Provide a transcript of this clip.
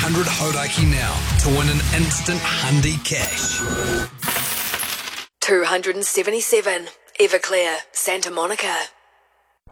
100 Hauraki now to win an instant Hundi cash. 277, Everclear, Santa Monica.